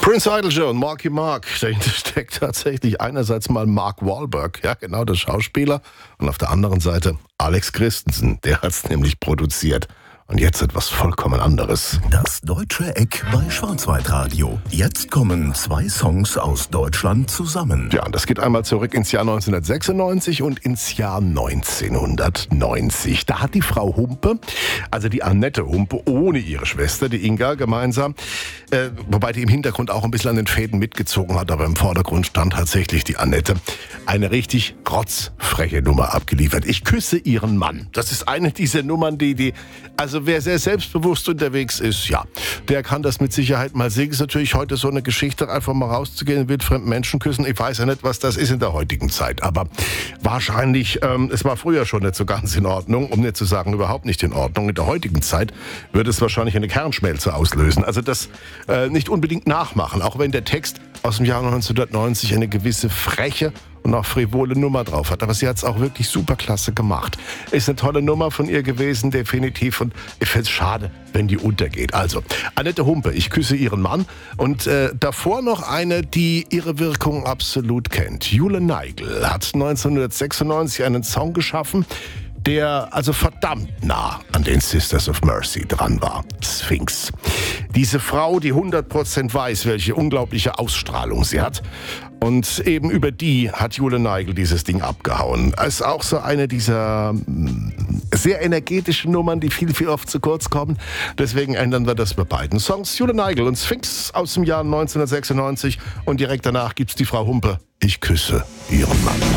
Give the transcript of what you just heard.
Prince Idol und Marky Mark, dahinter steckt tatsächlich einerseits mal Mark Wahlberg, ja genau, der Schauspieler, und auf der anderen Seite Alex Christensen, der hat's nämlich produziert. Und jetzt etwas vollkommen anderes. Das Deutsche Eck bei Schwarzwaldradio. Jetzt kommen zwei Songs aus Deutschland zusammen. Ja, und das geht einmal zurück ins Jahr 1996 und ins Jahr 1990. Da hat die Frau Humpe, also die Annette Humpe, ohne ihre Schwester, die Inga, gemeinsam, wobei die im Hintergrund auch ein bisschen an den Fäden mitgezogen hat, aber im Vordergrund stand tatsächlich die Annette, eine richtig rotzfreche Nummer abgeliefert. Ich küsse ihren Mann. Das ist eine dieser Nummern, also wer sehr selbstbewusst unterwegs ist, ja, der kann das mit Sicherheit mal singen. Ist natürlich heute so eine Geschichte, einfach mal rauszugehen und wildfremden Menschen küssen. Ich weiß ja nicht, was das ist in der heutigen Zeit, aber wahrscheinlich, es war früher schon nicht so ganz in Ordnung, um nicht zu sagen, überhaupt nicht in Ordnung. In der heutigen Zeit würde es wahrscheinlich eine Kernschmelze auslösen. Also das nicht unbedingt nachmachen, auch wenn der Text aus dem Jahr 1990 eine gewisse freche und auch frivole Nummer drauf hat. Aber sie hat es auch wirklich super klasse gemacht. Ist eine tolle Nummer von ihr gewesen, definitiv. Und ich finde es schade, wenn die untergeht. Also, Annette Humpe, ich küsse ihren Mann. Und davor noch eine, die ihre Wirkung absolut kennt. Jule Neigel hat 1996 einen Song geschaffen, der also verdammt nah an den Sisters of Mercy dran war. Sphinx. Diese Frau, die 100% weiß, welche unglaubliche Ausstrahlung sie hat. Und eben über die hat Jule Neigel dieses Ding abgehauen. Es ist auch so eine dieser sehr energetischen Nummern, die viel oft zu kurz kommen. Deswegen ändern wir das bei beiden Songs. Jule Neigel und Sphinx aus dem Jahr 1996. Und direkt danach gibt's die Frau Humpe. Ich küsse ihren Mann.